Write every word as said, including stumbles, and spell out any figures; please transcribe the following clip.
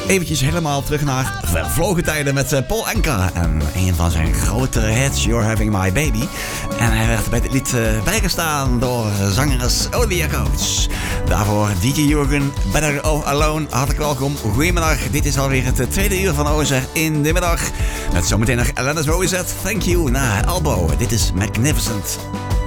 Eventjes helemaal terug naar vervlogen tijden met Paul Anka. En een van zijn grotere hits, You're Having My Baby. En hij werd bij dit lied bijgestaan door zangeres Olivia Coates. Daarvoor D J Jurgen, Better Off Alone. Hartelijk welkom, goedemiddag. Dit is alweer het tweede uur van Ozer in de middag. Met zometeen nog Alanis Morissette, Thank You, na Elbow. Dit is Magnificent.